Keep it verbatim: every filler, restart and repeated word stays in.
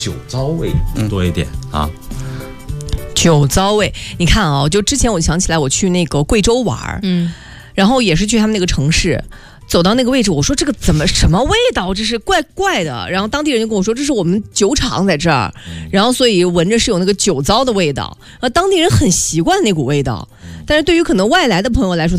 酒糟味多一点、嗯、啊。 酒糟味，你看啊、哦，就之前我想起来，我去那个贵州玩，嗯，然后也是去他们那个城市。走到那个位置，我说这个怎么什么味道？这是怪怪的。然后当地人就跟我说，这是我们酒厂在这儿，然后所以闻着是有那个酒糟的味道。呃，当地人很习惯那股味道，但是对于可能外来的朋友来说，